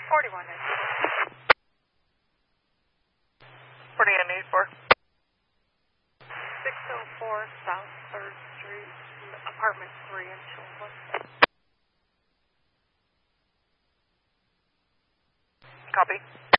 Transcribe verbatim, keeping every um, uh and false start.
forty-one eight. forty-one eight four. six oh four South third Street, apartment three in Chilton. Copy.